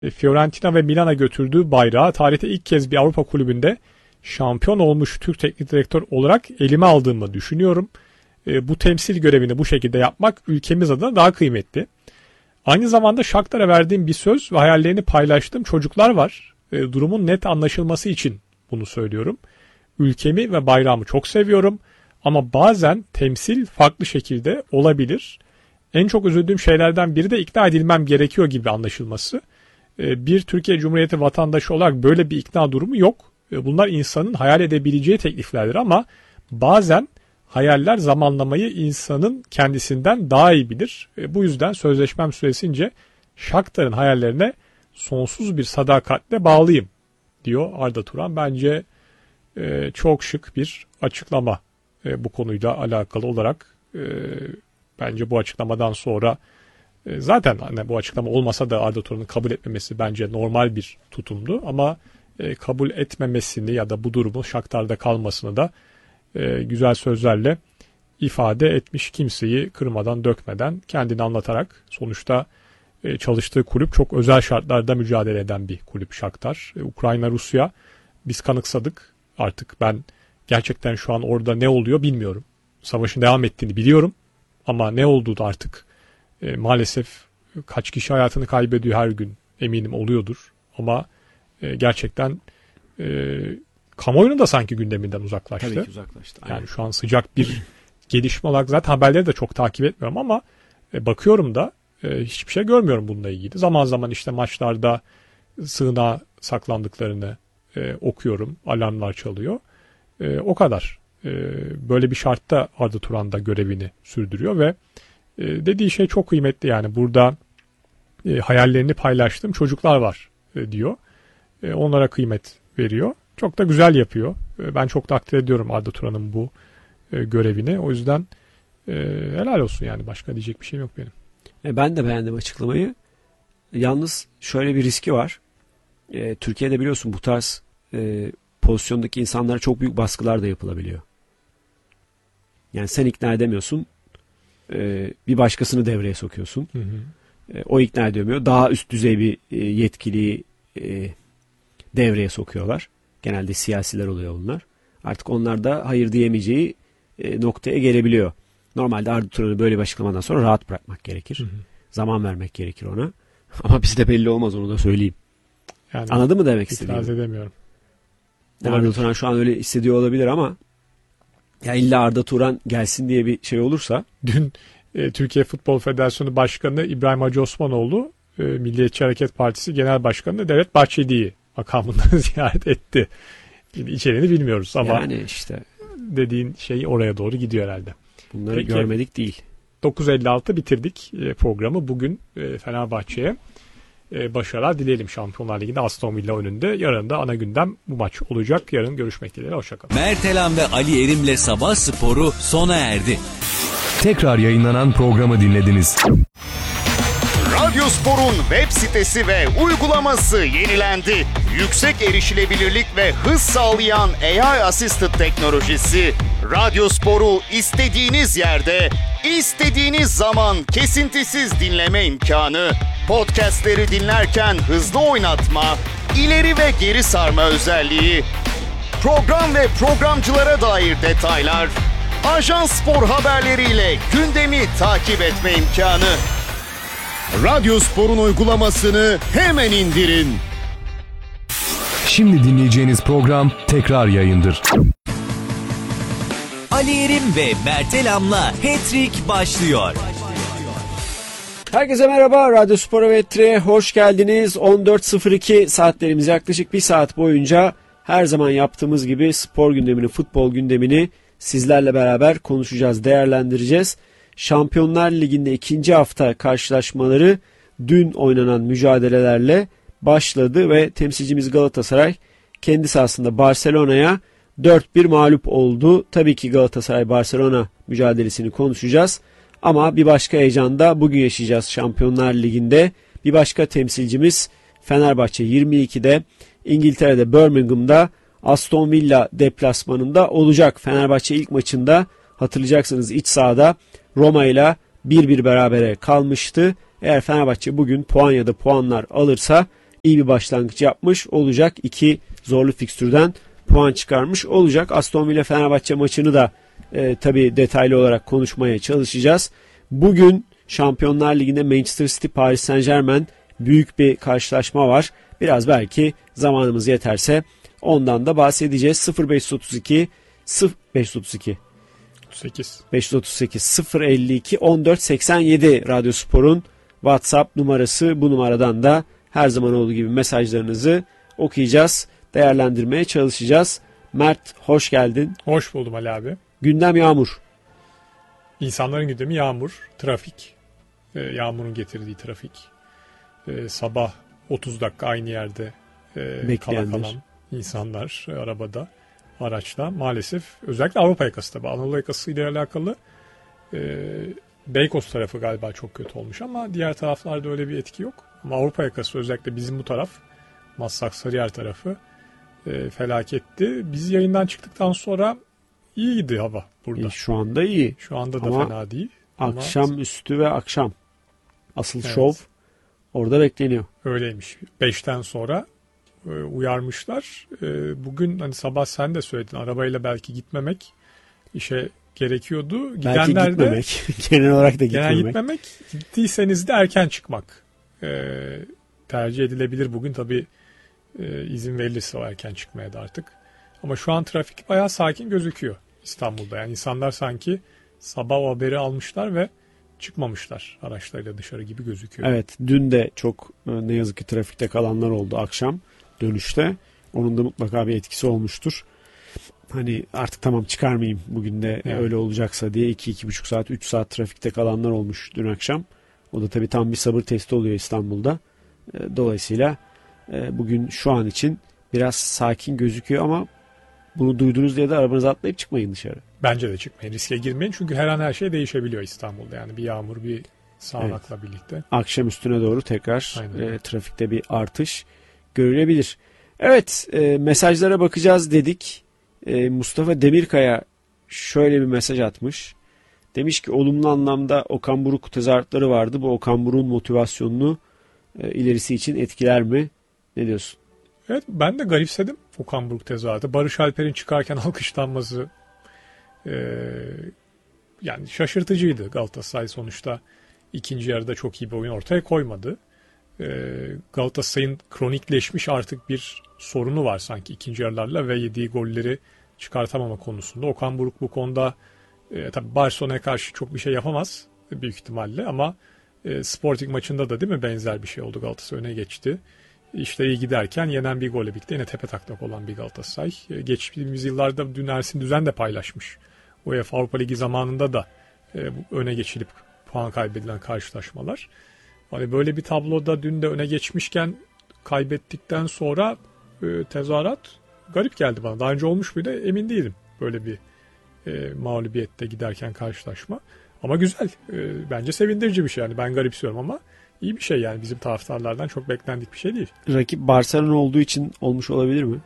Fiorentina ve Milan'a götürdüğü bayrağı tarihte ilk kez bir Avrupa kulübünde şampiyon olmuş Türk teknik direktör olarak elime aldığımı düşünüyorum. Bu temsil görevini bu şekilde yapmak ülkemiz adına daha kıymetli. Aynı zamanda Shakhtar'a verdiğim bir söz ve hayallerini paylaştığım çocuklar var. Durumun net anlaşılması için bunu söylüyorum. Ülkemi ve bayrağımı çok seviyorum ama bazen temsil farklı şekilde olabilir. En çok üzüldüğüm şeylerden biri de ikna edilmem gerekiyor gibi anlaşılması. Bir Türkiye Cumhuriyeti vatandaşı olarak böyle bir ikna durumu yok. Bunlar insanın hayal edebileceği tekliflerdir ama bazen hayaller zamanlamayı insanın kendisinden daha iyi bilir. Bu yüzden sözleşmem süresince Shakhtar'ın hayallerine sonsuz bir sadakatle bağlıyım diyor Arda Turan. Bence çok şık bir açıklama bu konuyla alakalı olarak. Bence bu açıklamadan sonra zaten hani bu açıklama olmasa da Arda Turan'ın kabul etmemesi bence normal bir tutumdu ama kabul etmemesini ya da bu durumu Shakhtar'da kalmasını da güzel sözlerle ifade etmiş, kimseyi kırmadan dökmeden kendini anlatarak. Sonuçta çalıştığı kulüp çok özel şartlarda mücadele eden bir kulüp Shakhtar. Ukrayna, Rusya biz kanıksadık. Artık ben gerçekten şu an orada ne oluyor bilmiyorum. Savaşın devam ettiğini biliyorum ama ne olduğu da artık maalesef kaç kişi hayatını kaybediyor her gün eminim oluyordur. Ama gerçekten kamuoyunun da sanki gündeminden uzaklaştı. Tabii ki uzaklaştı. Aynen. Yani şu an sıcak bir gelişme olarak zaten haberleri de çok takip etmiyorum ama bakıyorum da hiçbir şey görmüyorum bununla ilgili. Zaman zaman işte maçlarda sığınağa saklandıklarını okuyorum. Alarmlar çalıyor. O kadar. Böyle bir şartta Arda Turan da görevini sürdürüyor ve dediği şey çok kıymetli. Yani burada hayallerini paylaştığım çocuklar var diyor. Onlara kıymet veriyor. Çok da güzel yapıyor. Ben çok takdir ediyorum Arda Turan'ın bu görevini. O yüzden helal olsun yani. Başka diyecek bir şeyim yok benim. Ben de beğendim açıklamayı. Yalnız şöyle bir riski var. Türkiye'de biliyorsun bu tarz pozisyondaki insanlara çok büyük baskılar da yapılabiliyor. Yani sen ikna edemiyorsun. Bir başkasını devreye sokuyorsun. Hı hı. O ikna edemiyor. Daha üst düzey bir yetkiliyi devreye sokuyorlar. Genelde siyasiler oluyor bunlar. Artık onlar da hayır diyemeyeceği noktaya gelebiliyor. Normalde Arda Turan'ı böyle bir açıklamadan sonra rahat bırakmak gerekir. Hı hı. Zaman vermek gerekir ona. Ama bizde belli olmaz, onu da söyleyeyim. Yani anladın mı demek istediğimi? İtiraz edemiyorum. Arda Turan şu an öyle hissediyor olabilir ama ya illa Arda Turan gelsin diye bir şey olursa. Dün Türkiye Futbol Federasyonu Başkanı İbrahim Hacı Osmanoğlu Milliyetçi Hareket Partisi Genel Başkanı Devlet Bahçeli'yi makamından ziyaret etti. İçeriğini bilmiyoruz ama yani işte dediğin şey oraya doğru gidiyor herhalde. Bunları peki, görmedik değil. 9.56 bitirdik programı. Bugün Fenerbahçe'ye başarılar dileyelim Şampiyonlar Ligi'nde Aston Villa önünde. Yarın da ana gündem bu maç olacak. Yarın görüşmek dileğiyle. Hoşçakalın. Mert Elam ve Ali Erim'le Sabah Sporu sona erdi. Tekrar yayınlanan programı dinlediniz. Radyo Spor'un web sitesi ve uygulaması yenilendi. Yüksek erişilebilirlik ve hız sağlayan AI Assisted teknolojisi Radyo Spor'u istediğiniz yerde, istediğiniz zaman kesintisiz dinleme imkanı, podcastleri dinlerken hızlı oynatma, ileri ve geri sarma özelliği, program ve programcılara dair detaylar, Ajans Spor haberleriyle gündemi takip etme imkanı. Radyo Spor'un uygulamasını hemen indirin. Şimdi dinleyeceğiniz program tekrar yayındır. Ali Erim ve Mert Elam'la Hat-Trick başlıyor. Herkese merhaba. Radyo Spor ve Hat-Trick'e hoş geldiniz. 14.02 saatlerimiz, yaklaşık bir saat boyunca her zaman yaptığımız gibi spor gündemini, futbol gündemini sizlerle beraber konuşacağız, değerlendireceğiz. Şampiyonlar Ligi'nde ikinci hafta karşılaşmaları dün oynanan mücadelelerle başladı ve temsilcimiz Galatasaray kendi sahasında Barcelona'ya 4-1 mağlup oldu. Tabii ki Galatasaray-Barcelona mücadelesini konuşacağız ama bir başka heyecanda bugün yaşayacağız Şampiyonlar Ligi'nde. Bir başka temsilcimiz Fenerbahçe 22'de İngiltere'de Birmingham'da Aston Villa deplasmanında olacak. Fenerbahçe ilk maçında hatırlayacaksınız iç sahada Roma ile 1-1 berabere kalmıştı. Eğer Fenerbahçe bugün puan ya da puanlar alırsa iyi bir başlangıç yapmış olacak. 2 zorlu fikstürden puan çıkarmış olacak. Aston Villa Fenerbahçe maçını da tabii detaylı olarak konuşmaya çalışacağız. Bugün Şampiyonlar Ligi'nde Manchester City Paris Saint-Germain büyük bir karşılaşma var. Biraz belki zamanımız yeterse ondan da bahsedeceğiz. 0532 0532 538 052 14 87 Radyospor'un WhatsApp numarası. Bu numaradan da her zaman olduğu gibi mesajlarınızı okuyacağız, değerlendirmeye çalışacağız. Mert, hoş geldin. Hoş buldum Ali abi. Gündem yağmur. İnsanların gündemi yağmur, trafik. Yağmurun getirdiği trafik. Sabah 30 dakika aynı yerde kala kalan insanlar arabada, araçta. Maalesef özellikle Avrupa yakası tabii. Anadolu yakası ile alakalı Beykoz tarafı galiba çok kötü olmuş ama diğer taraflarda öyle bir etki yok. Ama Avrupa yakası özellikle bizim bu taraf, Maslak Sarıyer tarafı felaketti. Biz yayından çıktıktan sonra iyiydi hava burada. Şu anda iyi. Şu anda da ama fena değil. Akşamüstü ve akşam asıl Evet. şov orada bekleniyor. Öyleymiş. 5'ten sonra uyarmışlar. Bugün hani sabah sen de söyledin, arabayla belki gitmemek işe gerekiyordu. Belki Gidenler de gitmemek. Genel olarak da gitmemek. genel gitmemek. Gittiyseniz de erken çıkmak tercih edilebilir. Bugün tabii izin verilirse o erken çıkmaya da artık. Ama şu an trafik bayağı sakin gözüküyor İstanbul'da. Yani insanlar sanki sabah o haberi almışlar ve çıkmamışlar araçlarıyla dışarı gibi gözüküyor. Evet, dün de çok ne yazık ki trafikte kalanlar oldu akşam dönüşte. Onun da mutlaka bir etkisi olmuştur. Hani artık tamam çıkarmayayım bugün de Evet. öyle olacaksa diye 2-2,5 saat 3 saat trafikte kalanlar olmuş dün akşam. O da tabii tam bir sabır testi oluyor İstanbul'da. Dolayısıyla bugün şu an için biraz sakin gözüküyor ama bunu duydunuz diye de arabanıza atlayıp çıkmayın dışarı. Bence de çıkmayın, riske girmeyin. Çünkü her an her şey değişebiliyor İstanbul'da. Yani bir yağmur, bir sağanakla birlikte. Akşam üstüne doğru tekrar Aynen. trafikte bir artış görülebilir. Evet, mesajlara bakacağız dedik. Mustafa Demirkaya şöyle bir mesaj atmış. Demiş ki olumlu anlamda Okan Buruk tezahüratları vardı. Bu Okan Buruk'un motivasyonunu ilerisi için etkiler mi? Ne diyorsun? Evet, ben de garipsedim Okan Buruk tezahüratı. Barış Alper'in çıkarken alkışlanması yani şaşırtıcıydı. Galatasaray sonuçta ikinci yarıda çok iyi bir oyun ortaya koymadı. Galatasaray'ın kronikleşmiş artık bir sorunu var sanki ikinci yarılarla ve yediği golleri çıkartamama konusunda. Okan Buruk bu konuda tabii Barcelona'ya karşı çok bir şey yapamaz büyük ihtimalle ama Sporting maçında da değil mi benzer bir şey oldu. Galatasaray öne geçti. İşte iyi giderken yenen bir golle birlikte yine tepe taklak olan bir Galatasaray. Geçtiğimiz yıllarda dün Ersin Düzen de paylaşmış. UEFA Avrupa Ligi zamanında da öne geçilip puan kaybedilen karşılaşmalar. Hani böyle bir tabloda dün de öne geçmişken kaybettikten sonra tezahürat garip geldi bana. Daha önce olmuş muydu emin değilim böyle bir mağlubiyette giderken karşılaşma. Ama güzel. Bence sevindirici bir şey. Yani ben garipsiyorum ama iyi bir şey yani. Bizim taraftarlardan çok beklendik bir şey değil. Rakip Barcelona olduğu için olmuş olabilir mi?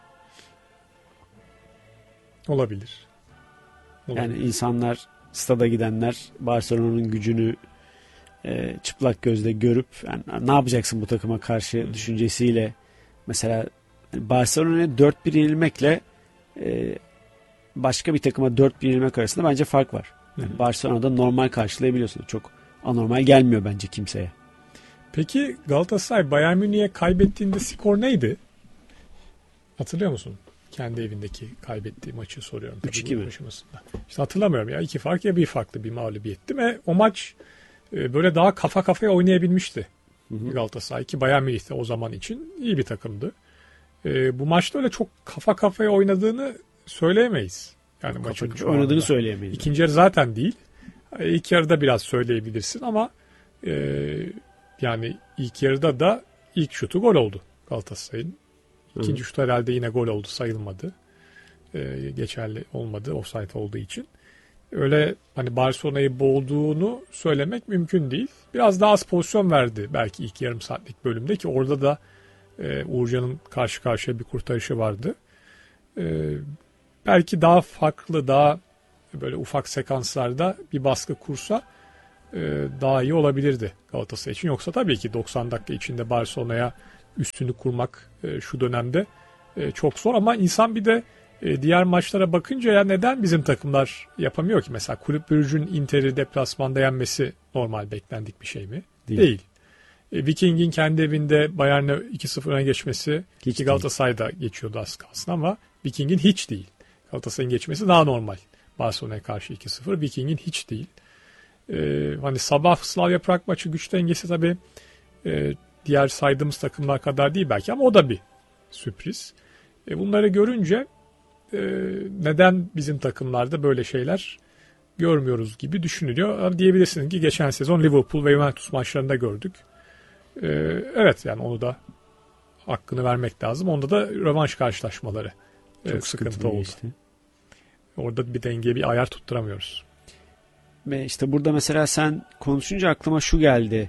Olabilir. Yani insanlar, stada gidenler Barcelona'nın gücünü çıplak gözle görüp yani, ne yapacaksın bu takıma karşı düşüncesiyle mesela Barcelona'ya 4-1 yenilmekle başka bir takıma 4-1 yenilmek arasında bence fark var. Yani Barcelona'da normal karşılayabiliyorsun. Çok anormal gelmiyor bence kimseye. Peki Galatasaray Bayern Münih'e kaybettiğinde skor neydi? Hatırlıyor musun? Kendi evindeki kaybettiği maçı soruyorum. 3-2 mi? İşte hatırlamıyorum ya. 2 fark ya bir farklı bir mağlubiyetti ve o maç böyle daha kafa kafaya oynayabilmişti. Galatasaray ki Bayern Münih de o zaman için iyi bir takımdı. Bu maçta öyle çok kafa kafaya oynadığını söyleyemeyiz. Yani maçın Oynadığını söyleyemeyiz. İkinci yarı zaten değil. İlk yarıda biraz söyleyebilirsin ama yani ilk yarıda da ilk şutu gol oldu Galatasaray'ın. İkinci şut herhalde yine gol oldu, sayılmadı. Geçerli olmadı offside olduğu için. Öyle hani Barcelona'yı boğduğunu söylemek mümkün değil. Biraz daha az pozisyon verdi belki ilk yarım saatlik bölümde ki orada da Uğurcan'ın karşı karşıya bir kurtarışı vardı. Belki daha farklı, daha böyle ufak sekanslarda bir baskı kursa daha iyi olabilirdi Galatasaray için. Yoksa tabii ki 90 dakika içinde Barcelona'ya üstünlük kurmak şu dönemde çok zor. Ama insan bir de diğer maçlara bakınca ya neden bizim takımlar yapamıyor ki? Mesela Kulüp Brugge'ün Inter'i deplasmanda yenmesi normal beklendik bir şey mi? Değil. Viking'in kendi evinde Bayern'e 2-0 öne geçmesi Hiç ki Galatasaray'da geçiyordu az kalsın ama Viking'in hiç değil. Galatasaray'ın geçmesi daha normal. Barcelona'ya karşı 2-0. Viking'in hiç değil. Hani sabah Slavia Prag maçı güç dengesi tabii diğer saydığımız takımlar kadar değil belki ama o da bir sürpriz. Bunları görünce neden bizim takımlarda böyle şeyler görmüyoruz gibi düşünülüyor. Diyebilirsiniz ki geçen sezon Liverpool ve Juventus maçlarında gördük. Evet yani onu da hakkını vermek lazım. Onda da rövanş karşılaşmaları Çok sıkıntı oldu. geçti. Orada bir dengeye bir ayar tutturamıyoruz. Ve işte burada mesela sen konuşunca aklıma şu geldi.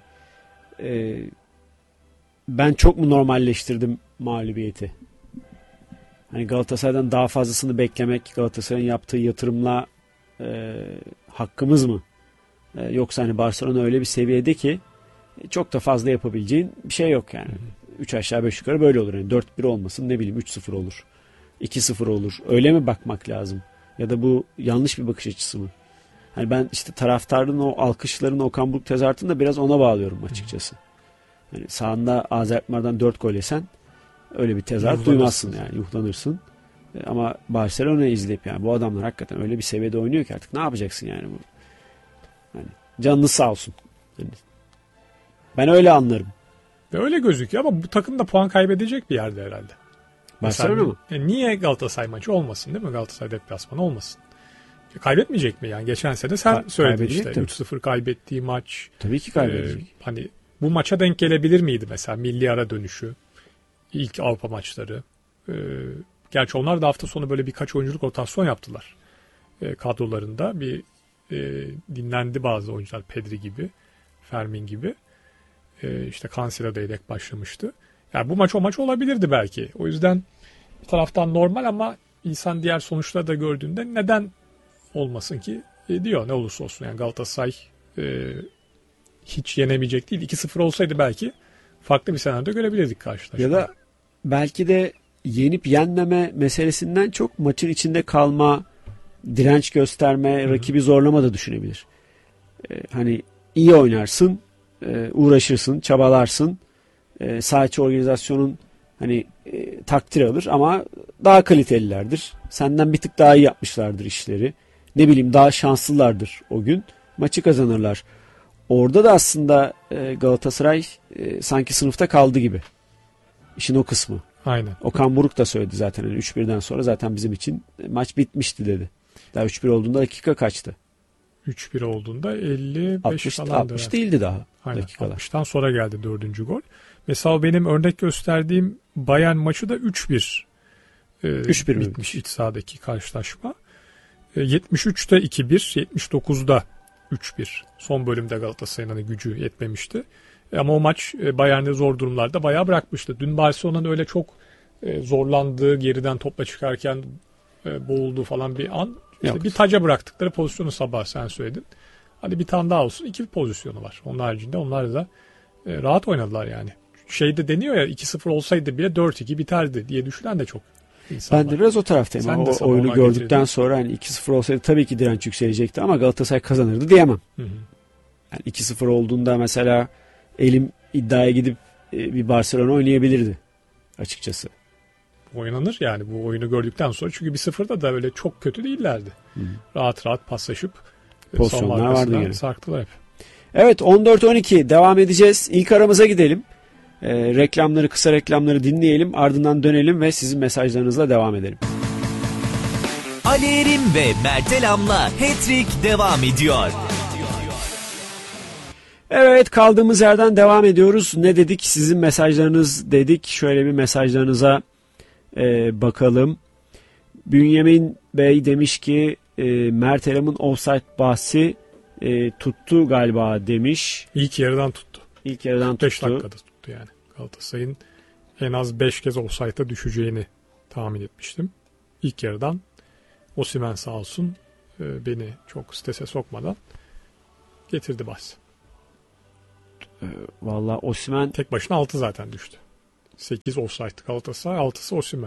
Ben çok mu normalleştirdim mağlubiyeti? Hani Galatasaray'dan daha fazlasını beklemek, Galatasaray'ın yaptığı yatırımla hakkımız mı? Yoksa hani Barcelona öyle bir seviyede ki çok da fazla yapabileceğin bir şey yok yani. 3 aşağı 5 yukarı böyle olur. Yani 4-1 olmasın, ne bileyim 3-0 olur. 2-0 olur. Öyle mi bakmak lazım? Ya da bu yanlış bir bakış açısı mı? Hani ben işte taraftarın o alkışlarını Okan Buruk tezahüratını da biraz ona bağlıyorum açıkçası. Yani sahanda AZ Alkmaar'dan 4 gol yesen öyle bir tezahürat duymazsın yani. Yuhlanırsın. Ama Barcelona izleyip yani bu adamlar hakikaten öyle bir seviyede oynuyor ki artık ne yapacaksın yani bu? Yani canınız sağ olsun. Yani ben öyle anlarım. Ve öyle gözüküyor ama bu takım da puan kaybedecek bir yerde herhalde. Barcelona mı? Niye Galatasaray maçı olmasın değil mi? Galatasaray deplasmanı olmasın. Kaybetmeyecek mi yani? Geçen sene sen söyledin işte. 3-0 kaybettiği maç. Tabii ki kaybedecek. Hani bu maça denk gelebilir miydi mesela? Milli ara dönüşü. İlk Avrupa maçları. Gerçi onlar da hafta sonu böyle birkaç oyunculuk rotasyon yaptılar. Kadrolarında bir dinlendi bazı oyuncular. Pedri gibi. Fermin gibi. İşte Cancelo da yedek başlamıştı. Yani bu maç o maç olabilirdi belki. O yüzden bir taraftan normal ama insan diğer sonuçları da gördüğünde neden olmasın ki diyor ne olursa olsun. Yani Galatasaray hiç yenemeyecek değil. 2-0 olsaydı belki farklı bir senaryo görebilirdik karşılaşmayı. Ya da belki de yenip yenmeme meselesinden çok maçın içinde kalma, direnç gösterme, rakibi zorlama da düşünebilir. Hani iyi oynarsın, uğraşırsın, çabalarsın. Saha içi organizasyonun hani takdir alır ama daha kalitelilerdir. Senden bir tık daha iyi yapmışlardır işleri. Ne bileyim daha şanslılardır o gün. Maçı kazanırlar. Orada da aslında Galatasaray sanki sınıfta kaldı gibi. İşin o kısmı. Aynen. Okan Buruk da söyledi zaten. Yani 3-1'den sonra zaten bizim için maç bitmişti dedi. Daha 3-1 olduğunda dakika kaçtı? 3-1 olduğunda 55 60, falan. 60 değildi daha Aynen. dakikalar. 60'tan sonra geldi 4. gol. Mesela benim örnek gösterdiğim Bayern maçı da 3-1 3-1 bitmiş iç sahadaki karşılaşma. 73'te 2-1, 79'da 3-1. Son bölümde Galatasaray'ın hani gücü yetmemişti. Ama o maç Bayern'de zor durumlarda bayağı bırakmıştı. Dün Barcelona'nın öyle çok zorlandığı, geriden topla çıkarken boğulduğu falan bir an. İşte bir taca bıraktıkları pozisyonu sabah sen söyledin. Hadi bir tane daha olsun. 2 pozisyonu var. Onun haricinde onlar da rahat oynadılar yani. Şeyde deniyor ya 2-0 olsaydı bile 4-2 biterdi diye düşünen de çok insan var. Ben de biraz o taraftayım. Sen de o oyunu gördükten getirdin. sonra hani 2-0 olsaydı tabii ki direnç yükselecekti ama Galatasaray kazanırdı diyemem. Hı hı. Yani 2-0 olduğunda mesela elim iddiaya gidip bir Barcelona oynayabilirdi açıkçası. Oynanır yani bu oyunu gördükten sonra. Çünkü 1-0'da da öyle çok kötü değillerdi. Rahat rahat paslaşıp Pozisyonlar son vardı arkasından gene. sarktılar hep. Evet 14-12 devam edeceğiz. İlk aramıza gidelim. Reklamları, kısa reklamları dinleyelim. Ardından dönelim ve sizin mesajlarınızla devam edelim. Ali Erim ve Mertelam'la Hat-Trick devam ediyor. Evet kaldığımız yerden devam ediyoruz. Ne dedik? Sizin mesajlarınız dedik. Şöyle bir mesajlarınıza bakalım. Bünyamin Bey demiş ki Mertelam'ın offside bahsi tuttu galiba demiş. İlk yarıdan tuttu. İlk yarıdan 5 tuttu. dakikada tuttu yani. Galatasaray'ın en az 5 kez offside'a düşeceğini tahmin etmiştim. İlk yarıdan Osimhen sağ olsun beni çok strese sokmadan getirdi bahsi. Vallahi Osimhen Tek başına 6 zaten düştü. 8 offside Galatasaray, 6'sı Osimhen.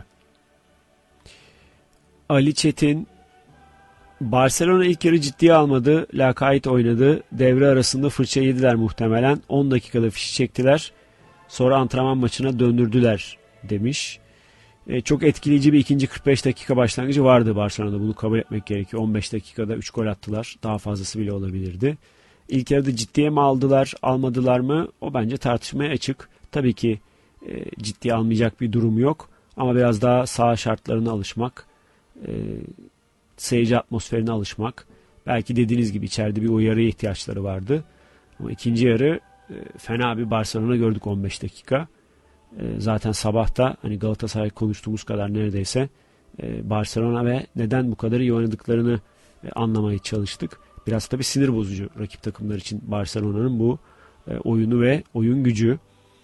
Ali Çetin, Barcelona ilk yarı ciddiye almadı. Lakayt oynadı. Devre arasında fırça yediler muhtemelen. 10 dakikada fişi çektiler. Sonra antrenman maçına döndürdüler demiş. Çok etkileyici bir ikinci 45 dakika başlangıcı vardı Barcelona'da. Bunu kabul etmek gerekiyor. 15 dakikada 3 gol attılar. Daha fazlası bile olabilirdi. İlk yarıda ciddiye mi aldılar, almadılar mı? O bence tartışmaya açık. Tabii ki ciddiye almayacak bir durum yok. Ama biraz daha saha şartlarına alışmak, seyirci atmosferine alışmak. Belki dediğiniz gibi içeride bir uyarıya ihtiyaçları vardı. Ama ikinci yarı fena bir Barcelona gördük 15 dakika. Zaten sabahta hani Galatasaray konuştuğumuz kadar neredeyse Barcelona ve neden bu kadar iyi oynadıklarını anlamaya çalıştık. Biraz tabii sinir bozucu rakip takımlar için Barcelona'nın bu oyunu ve oyun gücü.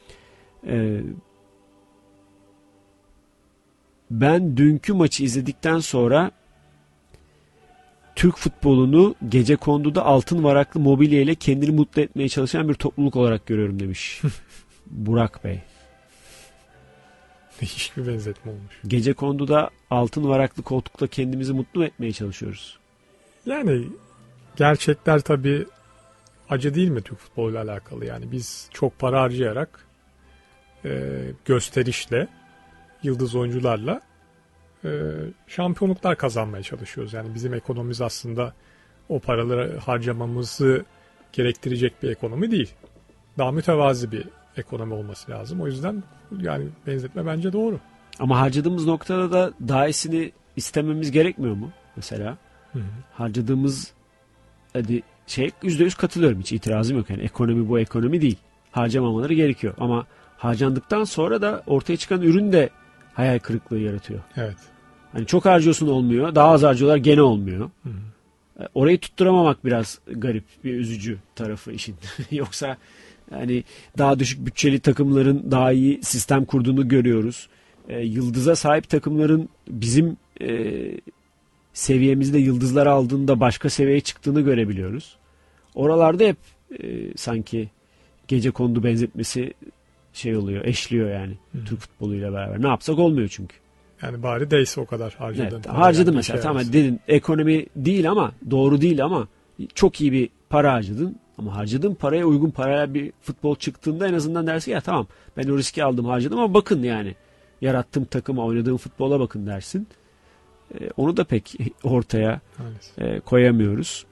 Ben dünkü maçı izledikten sonra Türk futbolunu gecekonduda altın varaklı mobilya ile kendini mutlu etmeye çalışan bir topluluk olarak görüyorum demiş Burak Bey. Değişik bir benzetme olmuş. Gecekonduda altın varaklı koltukta kendimizi mutlu etmeye çalışıyoruz. Yani gerçekler tabii acı değil mi Türk futboluyla alakalı? Yani biz çok para harcayarak gösterişle, yıldız oyuncularla şampiyonluklar kazanmaya çalışıyoruz. Yani bizim ekonomimiz aslında o paraları harcamamızı gerektirecek bir ekonomi değil. Daha mütevazi bir ekonomi olması lazım. O yüzden yani benzetme bence doğru. Ama harcadığımız noktada da daha iyisini istememiz gerekmiyor mu mesela? Hı-hı. Harcadığımız %100 katılıyorum. Hiç itirazım yok. Yani ekonomi bu ekonomi değil. Harcamamaları gerekiyor. Ama harcandıktan sonra da ortaya çıkan ürün de hayal kırıklığı yaratıyor. Evet. Hani çok harcıyorsun olmuyor. Daha az harcıyorlar gene olmuyor. Hı-hı. Orayı tutturamamak biraz garip, bir üzücü tarafı işin. Yoksa yani daha düşük bütçeli takımların daha iyi sistem kurduğunu görüyoruz. Yıldıza sahip takımların bizim seviyemizde yıldızlar aldığında başka seviyeye çıktığını görebiliyoruz. Oralarda hep sanki gecekondu benzetmesi oluyor, eşliyor yani Türk futboluyla beraber. Ne yapsak olmuyor çünkü. Yani bari değse o kadar harcadın. Evet, harcadım mesela. Tamam dedin ekonomi değil ama doğru değil ama çok iyi bir para harcadın. Ama harcadığın paraya uygun paraya bir futbol çıktığında en azından dersin ya tamam ben o riski aldım harcadım ama bakın yani yarattığım takıma oynadığım futbola bakın dersin. Onu da pek ortaya koyamıyoruz.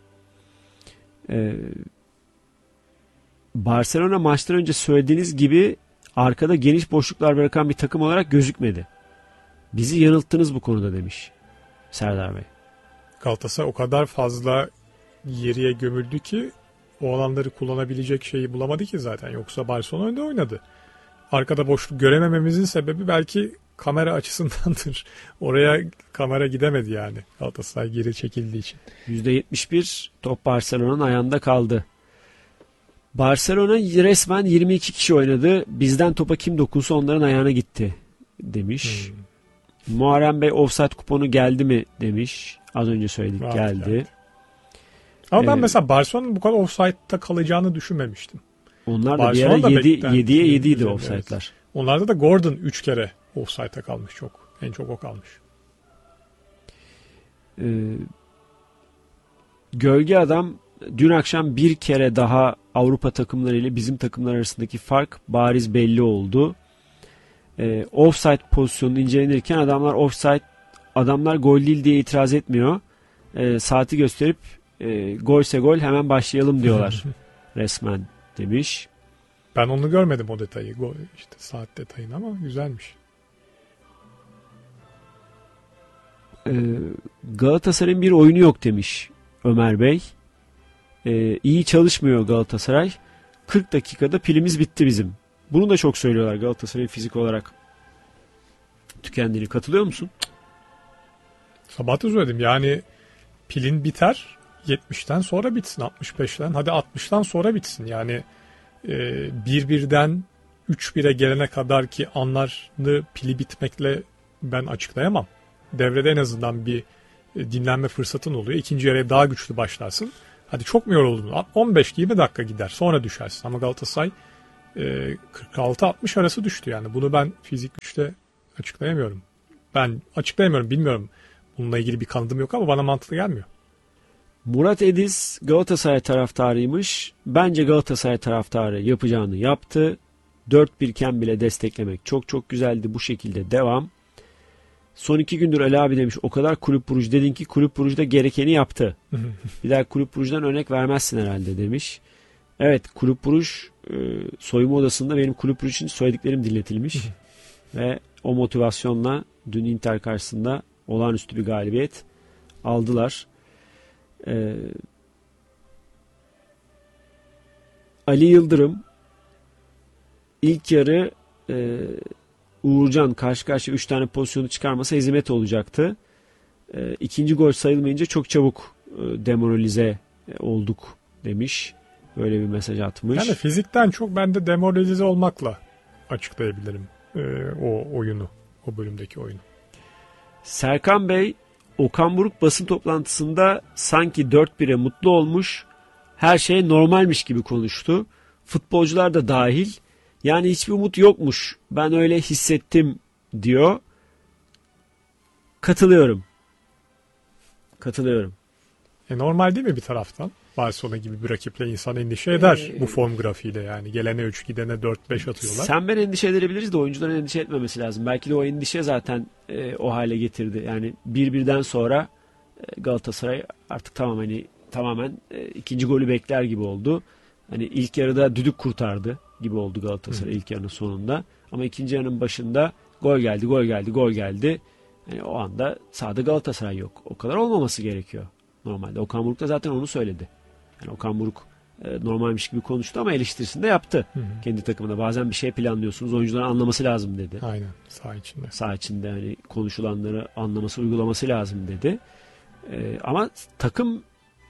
Barcelona maçtan önce söylediğiniz gibi arkada geniş boşluklar bırakan bir takım olarak gözükmedi. Bizi yanılttınız bu konuda demiş Serdar Bey. Galatasaray o kadar fazla geriye gömüldü ki o alanları kullanabilecek şeyi bulamadı ki zaten. Yoksa Barcelona önde oynadı. Arkada boşluk göremememizin sebebi belki kamera açısındandır. Oraya kamera gidemedi yani. Galatasaray geri çekildiği için. %71 top Barcelona'nın ayağında kaldı. Barcelona resmen 22 kişi oynadı. Bizden topa kim dokunsa onların ayağına gitti demiş. Muharrem Bey offside kuponu geldi mi demiş. Az önce söyledik geldi. Ama ben mesela Barcelona'nın bu kadar offside'da kalacağını düşünmemiştim. Onlar da bir ara 7'ye 7'ydi offside'lar. Evet. Onlarda da Gordon 3 kere offside'da kalmış çok. En çok o kalmış. Gölge Adam dün akşam bir kere daha Avrupa takımları ile bizim takımlar arasındaki fark bariz belli oldu. Offside pozisyonu incelenirken adamlar gol değil diye itiraz etmiyor. Saati gösterip golse gol hemen başlayalım diyorlar resmen demiş. Ben onu görmedim o detayı. İşte saat detayını ama güzelmiş. Galatasaray'ın bir oyunu yok demiş Ömer Bey. İyi çalışmıyor Galatasaray. 40 dakikada pilimiz bitti bizim. Bunu da çok söylüyorlar Galatasaray'ın fizik olarak tükendiğini. Katılıyor musun? Sabah da söyledim yani pilin biter 70'ten sonra bitsin 65'ten hadi 60'tan sonra bitsin yani 1-1'den 3-1'e gelene kadar ki anlarını pili bitmekle ben açıklayamam. Devrede en azından bir dinlenme fırsatın oluyor. İkinci yarıya daha güçlü başlarsın. Hadi çok mu yoruldun? 15-20 dakika gider sonra düşersin ama Galatasaray 46-60 arası düştü yani. Bunu ben fizik güçte açıklayamıyorum. Ben açıklayamıyorum, bilmiyorum. Bununla ilgili bir kanıtım yok ama bana mantıklı gelmiyor. Murat Ediz Galatasaray taraftarıymış. Bence Galatasaray taraftarı yapacağını yaptı. 4-1 iken bile desteklemek çok çok güzeldi. Bu şekilde devam. Son 2 gündür Ali abi demiş, o kadar kulüp Bruj dedin ki kulüp Bruj da gerekeni yaptı. Bir daha kulüp Bruj'dan örnek vermezsin herhalde demiş. Evet, kulüp Bruj soyunma odasında benim kulüp Bruj için söylediklerim dinletilmiş. Ve o motivasyonla dün Inter karşısında olağanüstü bir galibiyet aldılar. Ali Yıldırım ilk yarı Uğurcan karşı karşıya 3 tane pozisyonu çıkarmasa hizmet olacaktı. İkinci gol sayılmayınca çok çabuk demoralize olduk demiş. Böyle bir mesaj atmış. Yani fizikten çok ben de demoralize olmakla açıklayabilirim o oyunu, o bölümdeki oyunu. Serkan Bey, Okan Buruk basın toplantısında sanki 4-1'e mutlu olmuş, her şey normalmiş gibi konuştu. Futbolcular da dahil. Yani hiçbir umut yokmuş. Ben öyle hissettim diyor. Katılıyorum. Normal değil mi bir taraftan? Barcelona gibi bir rakiple insan endişe eder bu form grafiğiyle yani. Gelene 3 gidene 4-5 atıyorlar. Sen ben endişe edebiliriz de oyuncuların endişe etmemesi lazım. Belki de o endişe zaten o hale getirdi. Yani 1-1'den sonra Galatasaray artık tamamen ikinci golü bekler gibi oldu. Hani ilk yarıda düdük kurtardı gibi oldu Galatasaray ilk yarının sonunda. Ama ikinci yarının başında gol geldi. Yani o anda sahada Galatasaray yok. O kadar olmaması gerekiyor normalde. Okan Buruk da zaten onu söyledi. Yani Okan Buruk normalmiş gibi konuştu ama eleştirisini de yaptı. Kendi takımında. Bazen bir şey planlıyorsunuz, oyuncuların anlaması lazım dedi. Aynen, saha içinde. Saha içinde hani konuşulanları anlaması, uygulaması lazım dedi. Ama takım,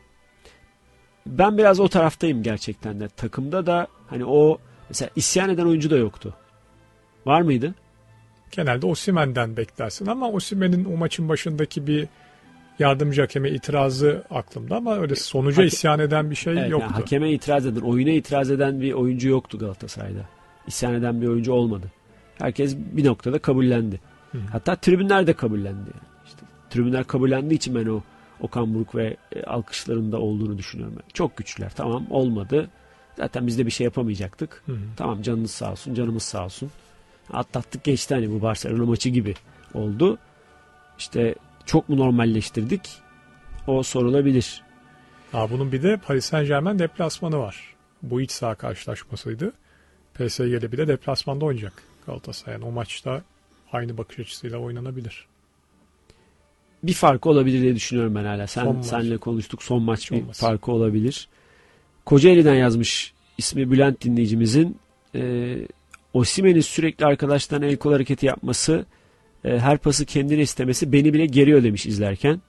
ben biraz o taraftayım gerçekten de. Takımda da hani o mesela isyan eden oyuncu da yoktu. Var mıydı? Genelde Osimhen'den beklersin ama Osimhen'in o maçın başındaki bir yardımcı hakeme itirazı aklımda ama öyle sonuca isyan eden bir şey Evet, yoktu. yani hakeme itiraz eden, oyuna itiraz eden bir oyuncu yoktu Galatasaray'da. İsyan eden bir oyuncu olmadı. Herkes bir noktada kabullendi. Hatta tribünler de kabullendi. Yani. İşte, tribünler kabullendiği için ben o Okan Buruk ve alkışlarında olduğunu düşünüyorum. Yani çok güçlüler. Tamam, olmadı. Zaten biz de bir şey yapamayacaktık. Tamam, canınız sağ olsun, canımız sağ olsun. Atlattık geçti, hani bu Barcelona maçı gibi oldu. İşte çok mu normalleştirdik? O sorulabilir. Bunun bir de Paris Saint-Germain deplasmanı var. Bu iç saha karşılaşmasıydı. PSG'de bir de deplasmanda oynayacak Galatasaray. Yani o maçta aynı bakış açısıyla oynanabilir. Bir farkı olabilir diye düşünüyorum ben hala. Senle konuştuk. Son maç bir farkı olabilir. Kocaeli'den yazmış ismi Bülent dinleyicimizin. Osimhen'in sürekli arkadaşlarına el kol hareketi yapması, her pası kendine istemesi beni bile geriyor demiş izlerken.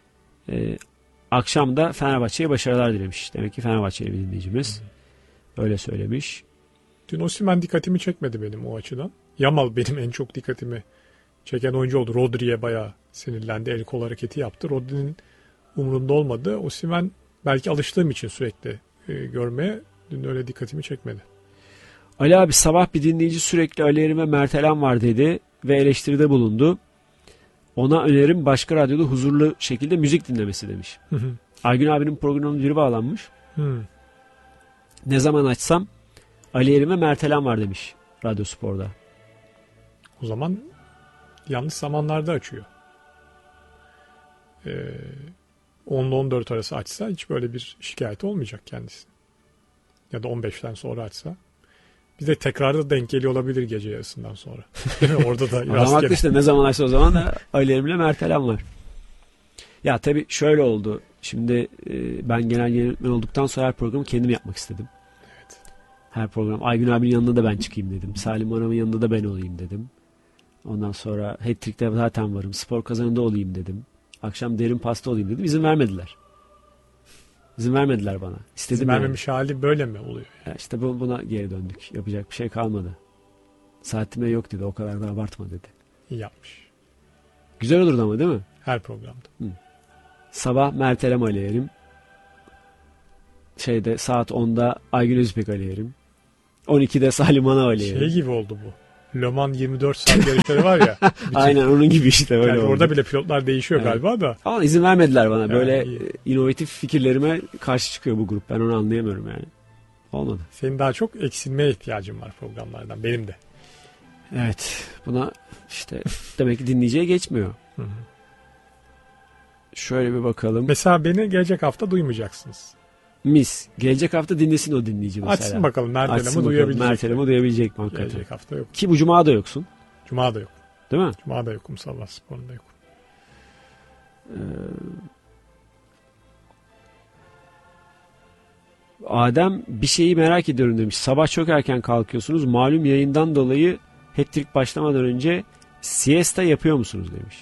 Akşam da Fenerbahçe'ye başarılar dilemiş. Demek ki Fenerbahçeli bir dinleyicimiz. Öyle söylemiş. Dün Osimhen dikkatimi çekmedi benim o açıdan. Yamal benim en çok dikkatimi çeken oyuncu oldu. Rodri'ye bayağı sinirlendi. El kol hareketi yaptı. Rodri'nin umurunda olmadı. Osimhen belki alıştığım için sürekli görmeye dün öyle dikkatimi çekmedi. Ali abi, sabah bir dinleyici sürekli Ali Erim ve Mert Elen var dedi ve eleştiride bulundu. Ona önerim başka radyoda huzurlu şekilde müzik dinlemesi demiş. Aygün abinin programına biri bağlanmış. Ne zaman açsam Ali Erim ve Mert Elen var demiş Radyo Spor'da. O zaman yanlış zamanlarda açıyor. 10 ile 14 arası açsa hiç böyle bir şikayet olmayacak kendisi. Ya da 15'ten sonra açsa. Bir de tekrarda denk geliyor olabilir gece yarısından sonra. Orada da Adam haklı işte, ne zaman açsa o zaman da Ali Erim'le Mert Elen var. Ya tabii şöyle oldu. Şimdi ben genel yönetmen olduktan sonra her programı kendim yapmak istedim. Evet. Her program. Aygün abinin yanında da ben çıkayım dedim. Salim Anam'ın yanında da ben olayım dedim. Ondan sonra Hat-Trick'te zaten varım. Spor Kazanı'nda olayım dedim. Akşam Derin Pasta olayım dedim. İzin vermediler. İzin vermediler bana. İstedim İzin vermemiş hali böyle mi oluyor? Ya işte buna geri döndük. Yapacak bir şey kalmadı. Saatime yok dedi. O kadar da abartma dedi. İyi yapmış. Güzel olurdu ama değil mi? Her programda. Sabah Mert Elem Ali Erim. Saat 10'da Aygün Özbek Ali Erim. 12'de Salim Anaoli. Şey gibi oldu bu. Le Mans 24 saat yarışları var ya. Aynen onun gibi işte öyle Yani oldu. orada bile pilotlar değişiyor galiba da. Ama izin vermediler bana. Yani Böyle iyi. inovatif fikirlerime karşı çıkıyor bu grup. Ben onu anlayamıyorum yani. Olmadı. Senin daha çok eksilmeye ihtiyacın var programlardan. Benim de. Evet. Buna işte demek ki dinleyiciye geçmiyor. Hı hı. Şöyle bir bakalım. Mesela beni gelecek hafta duymayacaksınız. Mis. Gelecek hafta dinlesin o dinleyici mesela. Açsın bakalım Mert Açsın Elam'ı bakalım. duyabilecek. Mert Elam'ı duyabilecek mi hakikaten? Gelecek hafta yok. Ki bu cuma da yoksun. Cuma da yok. Değil mi? Cuma da yokum. Sabah sporunda yok. Adem bir şeyi merak ediyorum demiş. Sabah çok erken kalkıyorsunuz. Malum yayından dolayı hat-trick başlamadan önce siesta yapıyor musunuz demiş.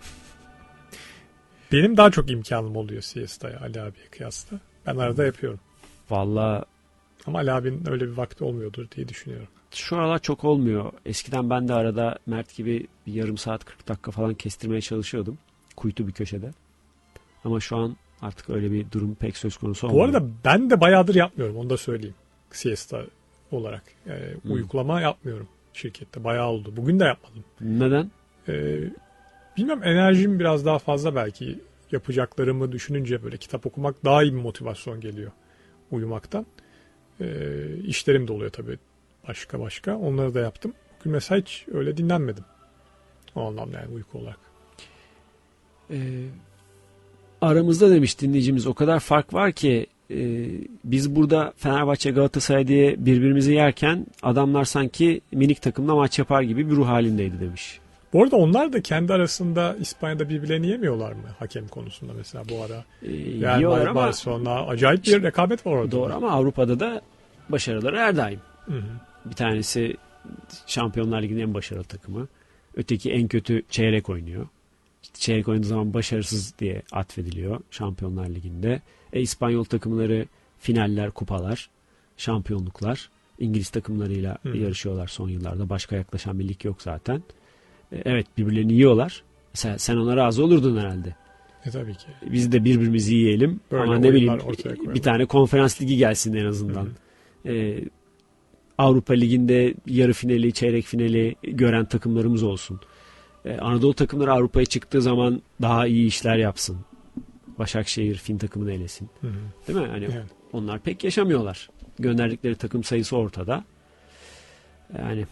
Benim daha çok imkanım oluyor siesta'ya Ali abiye kıyasla. Ben arada yapıyorum. Vallahi Ama Ali abinin öyle bir vakti olmuyordur diye düşünüyorum. şu aralar çok olmuyor. Eskiden ben de arada Mert gibi bir yarım saat 40 dakika falan kestirmeye çalışıyordum. Kuytu bir köşede. Ama şu an artık öyle bir durum pek söz konusu olmuyor. Bu arada ben de bayağıdır yapmıyorum. Onu da söyleyeyim. Siesta olarak. Uykulama yapmıyorum şirkette. Bayağı oldu. Bugün de yapmadım. Neden? Bilmem, enerjim biraz daha fazla belki. Yapacaklarımı düşününce böyle kitap okumak daha iyi bir motivasyon geliyor uyumaktan. İşlerim de oluyor tabii başka. Onları da yaptım. Bugün mesela hiç öyle dinlenmedim. O anlamda yani uyku olarak. Aramızda demiş dinleyicimiz o kadar fark var ki biz burada Fenerbahçe Galatasaray diye birbirimizi yerken adamlar sanki minik takımla maç yapar gibi bir ruh halindeydi demiş. Bu arada onlar da kendi arasında İspanya'da birbirlerini yemiyorlar mı hakem konusunda mesela bu ara? Real Yiyorlar Madrid, ama Barcelona acayip bir rekabet var orada. doğru ama Avrupa'da da başarıları her daim. Hı hı. Bir tanesi Şampiyonlar Ligi'nin en başarılı takımı. Öteki en kötü çeyrek oynuyor. İşte çeyrek oynadığı zaman başarısız diye atfediliyor Şampiyonlar Ligi'nde. İspanyol takımları finaller, kupalar, şampiyonluklar. İngiliz takımlarıyla yarışıyorlar son yıllarda. Başka yaklaşan bir lig yok zaten. Evet birbirlerini yiyorlar. Mesela sen ona razı olurdun herhalde. Tabii ki. Biz de birbirimizi yiyelim. Böyle ama ne bileyim ortaya koyalım. bir tane konferans ligi gelsin en azından. Avrupa Ligi'nde yarı finali, çeyrek finali gören takımlarımız olsun. Anadolu takımları Avrupa'ya çıktığı zaman daha iyi işler yapsın. Başakşehir Fin takımını elesin. Hı hı. Değil mi? Hani Evet. onlar pek yaşamıyorlar. Gönderdikleri takım sayısı ortada. Yani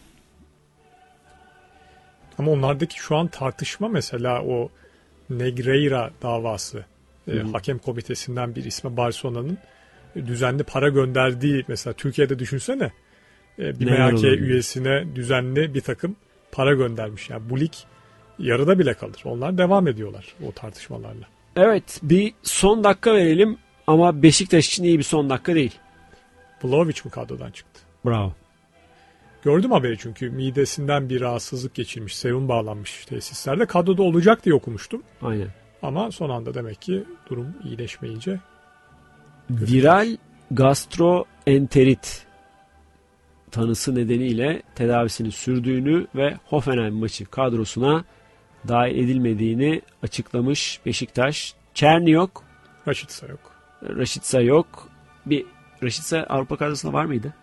Ama onlardaki şu an tartışma mesela o Negreira davası. Hakem komitesinden bir isme Barcelona'nın düzenli para gönderdiği, mesela Türkiye'de düşünsene bir Neler MHK olabilir? üyesine düzenli bir takım para göndermiş. Yani bu lig yarıda bile kalır. Onlar devam ediyorlar o tartışmalarla. evet bir son dakika verelim ama Beşiktaş için iyi bir son dakika değil. Vlahovic mi kadrodan çıktı? Bravo. Gördüm haberi çünkü midesinden bir rahatsızlık geçirmiş. Serum bağlanmış tesislerde. Kadroda olacak diye okumuştum. Aynen. Ama son anda demek ki durum iyileşmeyince. Viral gastroenterit tanısı nedeniyle tedavisini sürdüğünü ve Hoffenheim maçı kadrosuna dahil edilmediğini açıklamış Beşiktaş. Çerni yok, Raşitsa yok. Raşitsa yok. Raşitsa Avrupa kadrosunda var mıydı?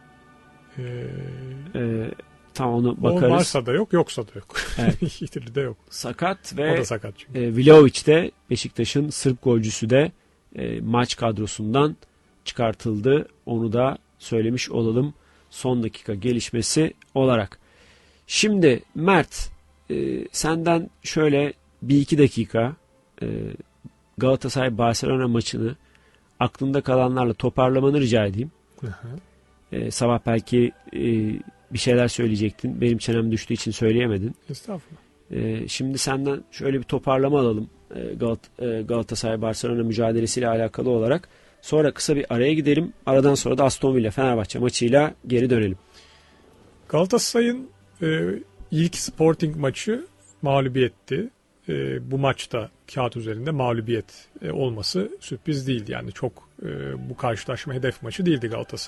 Tam onu O bakarız. varsa da yok, yoksa da yok. Evet. İkili de yok. Sakat O ve da sakat çünkü. Vlahovic de Beşiktaş'ın Sırp golcüsü de maç kadrosundan çıkartıldı. Onu da söylemiş olalım son dakika gelişmesi olarak. Şimdi Mert senden şöyle bir iki dakika Galatasaray Barcelona maçını aklında kalanlarla toparlamanı rica edeyim. Hı hı. Sabah belki bir şeyler söyleyecektin. Benim çenem düştüğü için söyleyemedin. Estağfurullah. Şimdi senden şöyle bir toparlama alalım Galatasaray Barcelona mücadelesiyle alakalı olarak. Sonra kısa bir araya gidelim. Aradan sonra da Aston Villa Fenerbahçe maçıyla geri dönelim. Galatasaray'ın ilk Sporting maçı mağlubiyetti. Bu maçta kağıt üzerinde mağlubiyet olması sürpriz değildi. Yani çok bu karşılaşma hedef maçı değildi Galatasaray'ın. Şampiyonlar Ligi'ndeki kaderini belirleyecek maç bu maç değildi. O yüzden taraftarın da zaten verdiği tepkiyle birlikte onların da çok kararlar bağlamaya gerek yok. Taraftarın da zaten verdiği tepkiyle birlikte onların da çok kararlar bağlamaya gerek yok.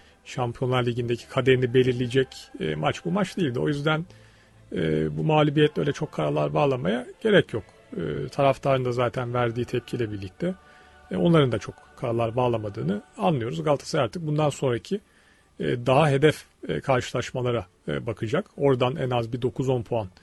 Bu mağlubiyetle öyle çok kararlar bağlamaya gerek yok. Taraftarın da zaten verdiği tepkiyle birlikte onların da çok kararlar bağlamadığını anlıyoruz. Galatasaray artık bundan sonraki daha hedef karşılaşmalara bakacak. Oradan en az bir 9-10 puan